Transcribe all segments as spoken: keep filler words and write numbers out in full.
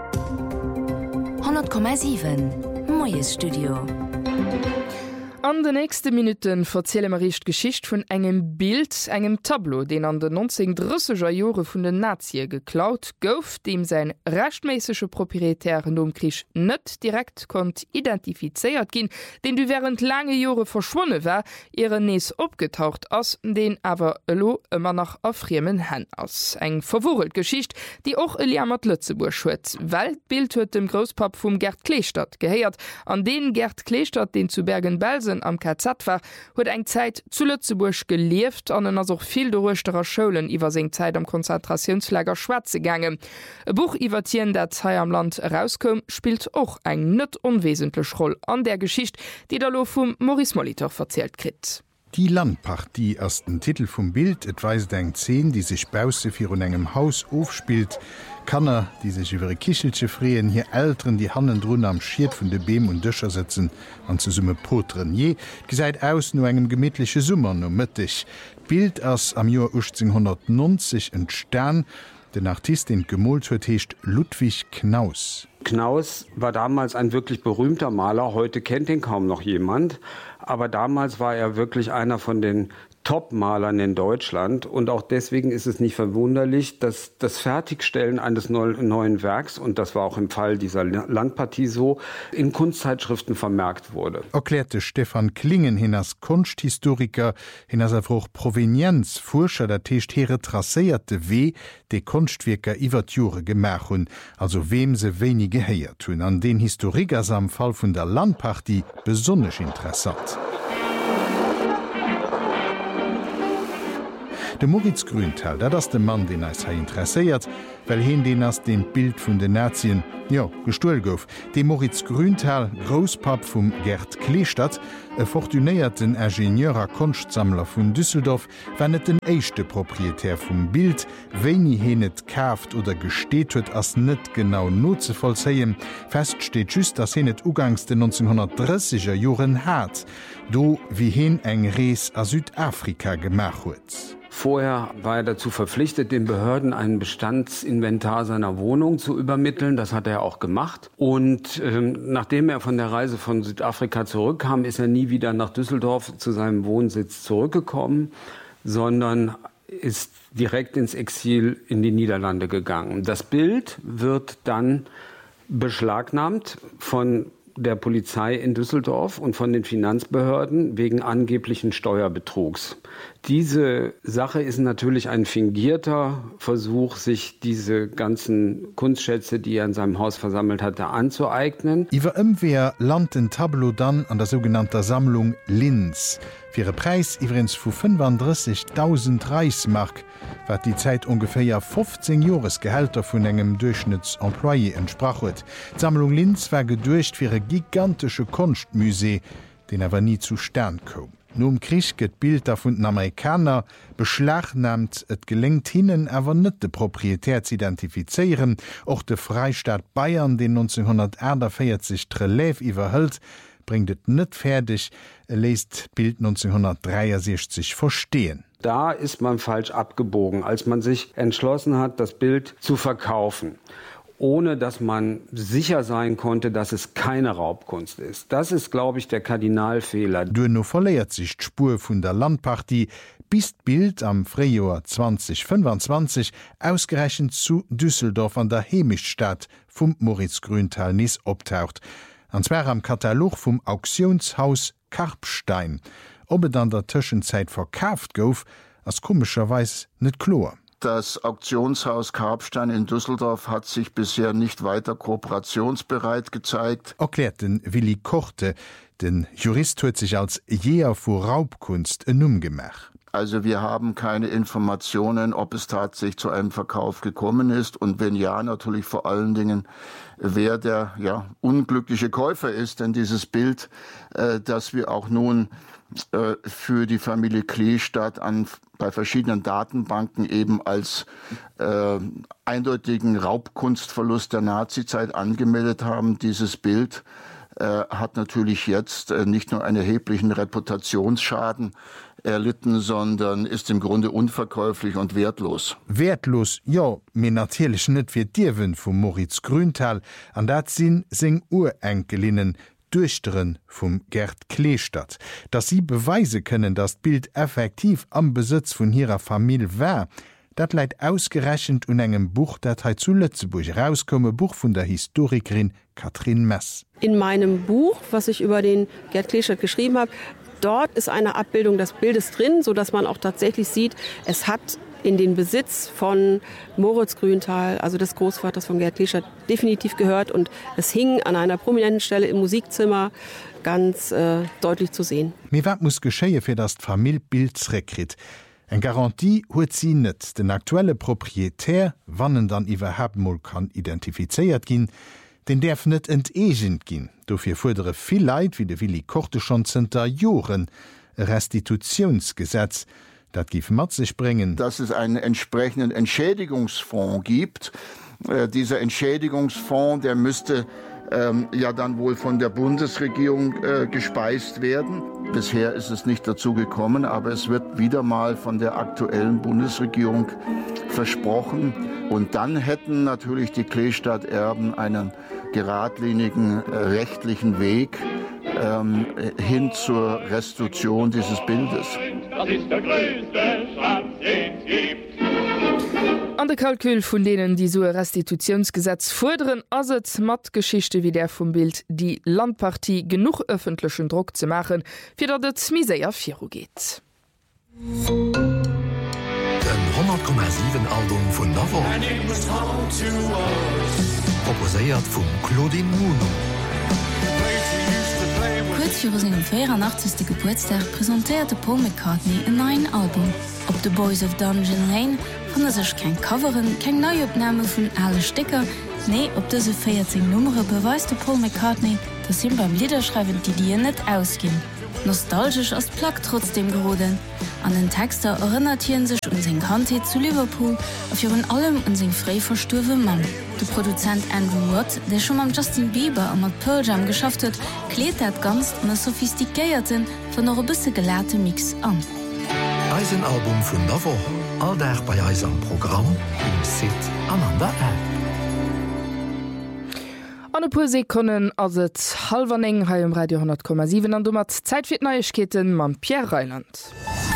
hundert Komma sieben Moyes Studio. An de nächste Minuten verzähle Maricht Geschicht vun engem Bild, engem Tableau, den an den neunzehnhundertdreißiger Jore vun den Nazie geklaut gouf, dem sein rechtmäßigsche proprietären Domkrich net direkt kont identifizeiert gin, den du während lange Jore verschwonnen war, ihre Nees opgetaucht ass, den awer lo immer nach afriemen Hän ass. Eng verwurelt Geschicht, die och Eliammert Lützeburg huet. Weltbild huet dem Großpap vum Gerd Kleestadt geheiert, an den Gerd Kleestadt, den zu Bergen-Belsen am K Z war, huet eng Zeit zu Lützeburg gelieft, an en as auch viel dorechterer Scholen iwwer seg Zeit am Konzentrationslager Schwarze gange. E Buch iwwer Tieren der Zei am Land rauskom, spielt och eng net unwesentlich Roll an der Geschicht, die der lo vum Maurice Molitor verzählt krit. Die Landpartie as den Titel vum Bild etweis eng Zehn, die sich bause fir un engem Haus aufspielt, Kanner, die sich iwwer Kichelsche freeen, hier Ären die Hannen run am Schiert vun de Beem und Dëcher sitzen an ze Summe potren. Je gesäit aus no engem gemidtliche Summer no mëttig. Bild ass am Joer achtzehnhundertneunzig en Stern, den Artist den gemalt huet heecht Ludwig Knaus. Knaus war damals ein wirklich berühmter Maler, heute kennt ihn kaum noch jemand, aber damals war er wirklich einer von den Top-Malern in Deutschland und auch deswegen ist es nicht verwunderlich, dass das Fertigstellen eines neuen Werks, und das war auch im Fall dieser Landpartie so, in Kunstzeitschriften vermerkt wurde. Erklärte Stefan Klingen hin als Kunsthistoriker, hin als auch Provenienzforscher, der Techt here tracéierte weh, de Kunstwerker iwwer Jure gemach hun, also wem se wenige geheiert hun, an den Historikers am Fall vun der Landpartie besonders interessant. De Moritz Grünthal, dat ass de Mann, den als ha interesseiert, well hin den ass dem Bild vun den Nazien ja gestuhl gouf. De Moritz Grünthal, Großpap vum Gerd Kleestadt, e fortunéierten Ingenieurer Kunstsammler vun Düsseldorf, wenn et den eischchte Proprietär vum Bild, wéini hin et kaft oder gesteet huet ass net genau noze vollzeien, feststeet just ass hin et ugangs den neunzehnhundertdreißiger Joren hat, do wie hin eng Rees a Südafrika gemach huet. Vorher war er dazu verpflichtet, den Behörden ein Bestandsinventar seiner Wohnung zu übermitteln. Das hat er auch gemacht. Und ähm, nachdem er von der Reise von Südafrika zurückkam, ist er nie wieder nach Düsseldorf zu seinem Wohnsitz zurückgekommen, sondern ist direkt ins Exil in die Niederlande gegangen. Das Bild wird dann beschlagnahmt von der Polizei in Düsseldorf und von den Finanzbehörden wegen angeblichen Steuerbetrugs. Diese Sache ist natürlich ein fingierter Versuch, sich diese ganzen Kunstschätze, die er in seinem Haus versammelt hatte, anzueignen. Iwer ëmwer land den Tableau dann an der sogenannter Sammlung Linz. Für Preis übrigens vu fünfunddreißigtausend Reichsmark, wat die Zeit ungefähr ja fünfzehn Jahresgehälter vun engem Durchschnittsemployé entsprach huet. Die Sammlung Linz war gedurcht für ein gigantische Kunstmusee, den aber nie zu Stern kom. Nom Krieg get Bilder vun den Amerikaner beschlagnahmt, et gelingt hinnen awer net de Proprietär zu identifizieren, och de Freistaat Bayern, den neunzehnhundertvierzig Trelev iwwerhëlt, bringt et net fertig, lest Bild neunzehnhundertdreiundsechzig verstehen. Da ist man falsch abgebogen, als man sich entschlossen hat, das Bild zu verkaufen, ohne dass man sicher sein konnte, dass es keine Raubkunst ist. Das ist, glaube ich, der Kardinalfehler. Duno verleiert sich die Spur von der Landpartie, bis Bild am Frühjahr zwanzig fünfundzwanzig ausgerechnet zu Düsseldorf an der Heimischstadt vom Moritz Grünthal nis optaucht. Und zwar am Katalog vom Auktionshaus Karpstein. Ob er dann der Zwischenzeit verkauft gouf, als komischerweise nicht klar. Das Auktionshaus Karpstein in Düsseldorf hat sich bisher nicht weiter kooperationsbereit gezeigt, erklärten Willi Korte. Den Jurist hat sich als Jäger vor Raubkunst ein Numm gemacht. Also wir haben keine Informationen, ob es tatsächlich zu einem Verkauf gekommen ist und wenn ja, natürlich vor allen Dingen, wer der ja, unglückliche Käufer ist. Denn dieses Bild, äh, das wir auch nun äh, für die Familie Kleestadt an, bei verschiedenen Datenbanken eben als äh, eindeutigen Raubkunstverlust der Nazizeit angemeldet haben, dieses Bild hat natürlich jetzt nicht nur einen erheblichen Reputationsschaden, erlitten, sondern ist im Grunde unverkäuflich und wertlos. Wertlos, ja, mir natürlich nicht wie Dirwen vom Moritz Grüntal, an dat sind sing Urenkelinnen, Durchteren vom Gerd Kleestadt, dass sie beweise können, dass das Bild effektiv am Besitz von ihrer Familie war. Dat leiht ausgerechnet un engem Buch, dat he zu Lützeburg rauskomme, Buch von der Historikerin Katrin Mess. In meinem Buch, was ich über den Gerd Kleestadt geschrieben habe, dort ist eine Abbildung des Bildes drin, sodass man auch tatsächlich sieht, es hat in den Besitz von Moritz Grüntal, also des Großvaters von Gerd Kleestadt, definitiv gehört und es hing an einer prominenten Stelle im Musikzimmer ganz äh, deutlich zu sehen. Mir wat muss geschehe fir das Familiebildrekrit. Eng Garantie huet sie net den aktuelle Proprietär, wannen dann iwwerhap moll kann identifizeiert gin, den derf net entegent gin. Dofir fordere viel Leid wie de Willi Korte schon zenter Joren Restitutionsgesetz. Dat gif mat sich bringen. Dass es einen entsprechenden Entschädigungsfonds gibt. Äh, dieser Entschädigungsfonds, der müsste ähm, ja dann wohl von der Bundesregierung äh, gespeist werden. Bisher ist es nicht dazu gekommen, aber es wird wieder mal von der aktuellen Bundesregierung versprochen. Und dann hätten natürlich die Kleestadt-Erben einen geradlinigen äh, rechtlichen Weg ähm, hin zur Restitution dieses Bildes. Das ist der größte Schatz, den es gibt. An der Kalkül von denen, die so ein Restitutionsgesetz fordern, as et Mattgeschichte wie der vom Bild die Landpartie genug öffentlichen Druck zu machen, für dat et miséier Firo geht. Den hundert Komma sieben Album von Navo proposiert von Claudine Muno. Kurz für seinen vierundachtzigsten Geburtstag präsentierte Paul McCartney ein neues Album. Ob The Boys of Dungeon Lane fand sich kein Coveren, keine Neuaufnahme von allen Sticker. Nee, ob diese vierzehn Nummern beweist Paul McCartney, dass ihm beim Liederschreiben die Ideen nicht ausgehen. Nostalgisch als Plug trotzdem geworden. An den Texter erinnert ihn sich an seine Kante zu Liverpool, auf ihren allem an seinen frei verstorbenen Mann. Der Produzent Andrew Watt, der schon mit Justin Bieber und mit Pearl Jam geschafft hat, klärt das ganz in einen sophistikierten, von noch ein bisschen gelehrten Mix an. Eisenalbum von Navo, alldach bei Eisen Programm, im Sit an der App. An e puer Sekunden ass et halber eng ha um Radio hundert Komma sieben an du mat Zeit fir Neuigkeiten mam Pierre Rheinland.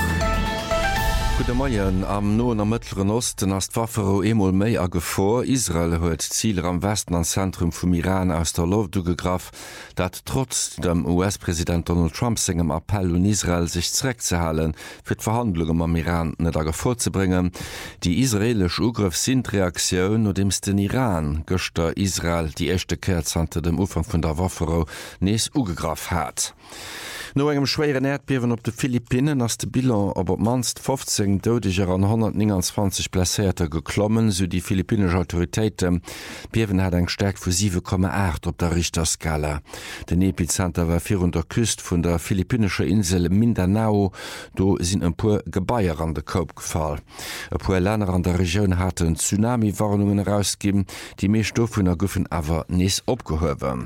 Gute Morgen. Am Noen am Mittleren Osten ass d'Waffero emol méi a Gevor. Israel huet Ziele am Westen an Zentrum vum Iran aus der Luft ugegraf, dat trotz dem U S-Präsident Donald Trump segem Appell un Israel sich zurückzuhalen, fir d'Verhandlungen am Iran net a vorzubringen. Die israelisch Ugriff sind Reaktionun no dems den Iran gëchter Israel die echte Kerzante dem Ufang vun der Waffero nees ugegraf hat. No engem schweren Erdbewen op de Philippinen ass de Bilan op op manst fünfzehn Dodiger an hundertneunundzwanzig Plaéter geklommen, so die philippinesche Autoritéiten. Bewen hat eng Stärk vu sieben Komma acht op der Richterskala. Den Epizenter war vir der Küst vun der philippinesche Insel Mindanao, do sinn en puer Gebaier an de Kopf gefall. E puer Länner an der Region hatten Tsunami-Warnungen herausgeben, die Meesstoffhuner goffen awer nees opgehowen.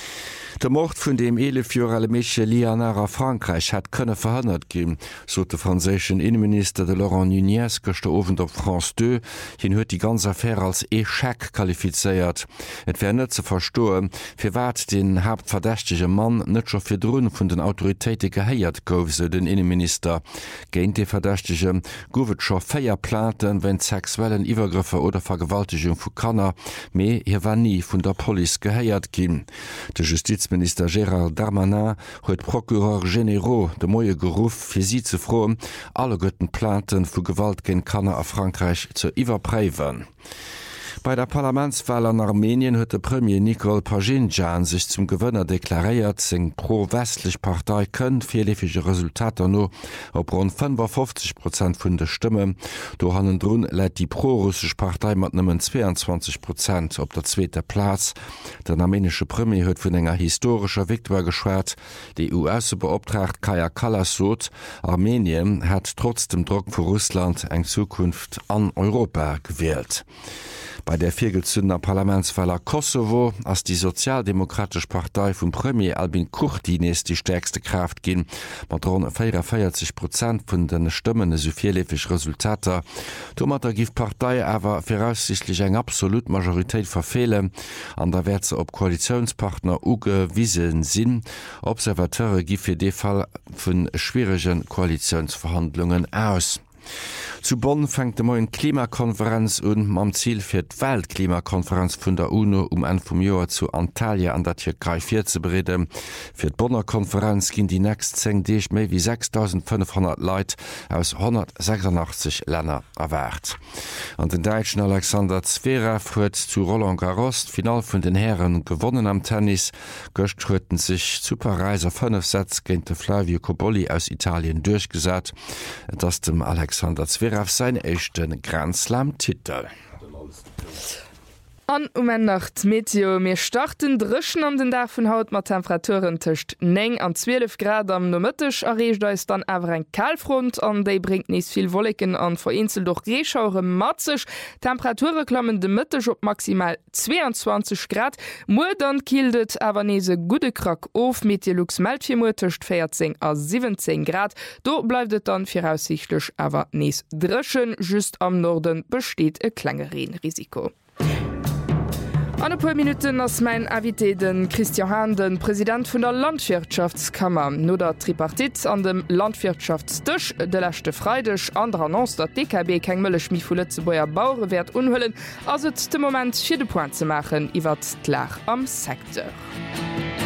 Der Mord vun dem elefjorale Mädchen Liana a Frankreich hat könne verhindert gehen, so der französischen Innenminister de Laurent Nunez gestern Abend auf France zwei. Hin huet die ganze Affäre als Echec qualifiziert. Et wär net zu verstoen, fir wat den hauptverdächtige Mann net schon fir Drohnen vun den Autoritäten geheiert gouf, so den Innenminister. Geint de Verdächtige gouft schon Feierplaten, wenn sexuellen Übergriffe oder Vergewaltigung vu Kanner, me hier war nie vun der Police geheiert gin. Der Justiz Minister Gérald Darmanin huet Prokureur Généraux de moie Geruf fir sie ze froen, alle Götten Planten vu Gewalt gen Kanner a Frankreich zu iwwerpreiwen. Bei der Parlamentswahl an Armenien huet der Premier Nikol Pashinjan sich zum Gewinner deklariert, seg pro-westlich Partei kënnt vielefige Resultater no op rund fünfundfünfzig Prozent vun der Stimme. Do hannen Drun lädt die pro-russsisch Partei mat nëmmen zweiundzwanzig Prozent op der zweite Platz. Der armenische Premier huet vun enger historischer Viktor geschwert. Die U S-Beobtracht Kaja Kallas sot, Armenien hat trotz dem Druck vor Russland eng Zukunft an Europa gewählt. Bei Bei der Viergelzünder Parlamentswahl Kosovo ass die Sozialdemokratisch Partei vum Premier Albin Kurtines die stärkste Kraft gin, mat rund vierundvierzig Prozent vun den Stimmen sovielefich Resultater. Tomater gif Partei awer voraussichtlich eng absolut Majoritéit verfehle, an der Wärze op Koalitionspartner ugewiesen sinn. Observateure gi fir de Fall vun schwierigen Koalitionsverhandlungen aus. Zu Bonn fängt de moien Klimakonferenz un mam Ziel fir d' Weltklimakonferenz vun der UNO um en vum Joer zu Antalya an der Türkei vier ze bereden. Fir d' Bonner Konferenz ginn die nächst zeng Deeg méi wie sechstausendfünfhundert Leiit aus hundertsechsundachtzig Länner erwert. An den Deitschen Alexander Zverev huet zu Roland Garros Final vun den Herren gewonnen am Tennis, gocht hueten sich zu Pariser fünf Sätz géint de Flavio Cobolli aus Italien durchgesat, dats dem Alexander Zverev auf sein echten Grand Slam-Titel. An um en Nacht Meteo mir starten dreschen an den Dach vun Haut mat Temperaturen töcht neng an zwölf Grad am nomëttech errecht da ist dann awer en Kalfront an déi bringt nies viel Wolken an verinsel durch Greschaure matzech. Temperature klammen de Mëttech op maximal zweiundzwanzig Grad. Mo dann kildet awer nese gute Krack of Meteorlux Meldfirmo töcht vierzehn a siebzehn Grad. Do bleifet dann voraussichtlich awer nees dreschen just am Norden besteht e klengeren Risiko. An e paar Minuten ass mein Avité den Christian Hahn, den Präsident vun der Landwirtschaftskammer. No der Tripartit an dem Landwirtschaftstëch de lächte Freidech an der Annonce dat D K B keng mëllech mi vu Lützebauer Bauerwert unhëllen, ass et de Moment fir de Point ze machen iwwer d'Lach am Sektor.